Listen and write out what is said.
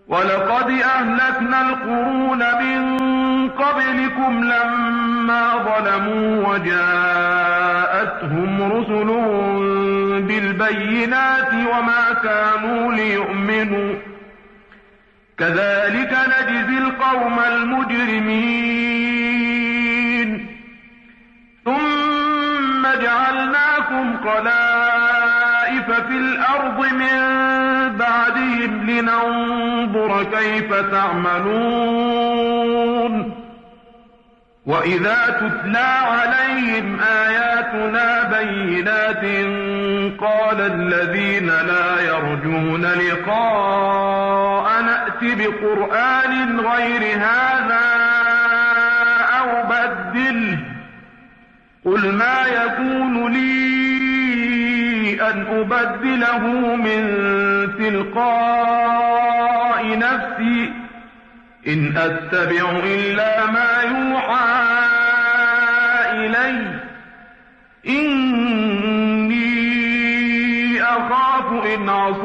ولقد أهلكنا القرون من قبلكم لما ظلموا وجاءتهم رسلهم بالبينات وما كانوا ليؤمنوا كذلك نجزي القوم المجرمين ثم جعلناكم خلائف في الأرض من بعدهم لننظر كيف تعملون وإذا تتلى عليهم آياتنا بينات قال الذين لا يرجون لقاء نأت بقرآن غير هذا أو بدله قل ما يكون لي أن أبدله من تلقاء نفسي إن أتبع إلا ما يوحى إلي إني أخاف إن عصيت